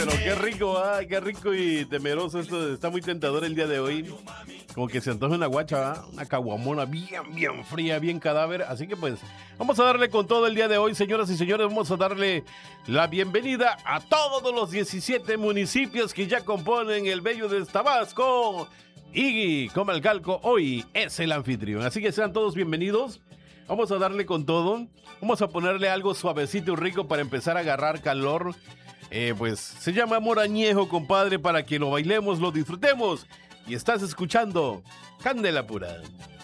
Pero qué rico y temeroso esto. Está muy tentador el día de hoy. Como que se antoja una guacha, una caguamona bien fría, bien cadáver. Así que pues, vamos a darle con todo el día de hoy, señoras y señores. Vamos a darle la bienvenida a todos los 17 municipios que ya componen el bello de Tabasco. Iggy Comalcalco hoy es el anfitrión. Así que sean todos bienvenidos. Vamos a darle con todo. Vamos a ponerle algo suavecito y rico para empezar a agarrar calor. Pues se llama Amor Añejo, compadre, para que lo bailemos, lo disfrutemos. Y estás escuchando Candela Pura.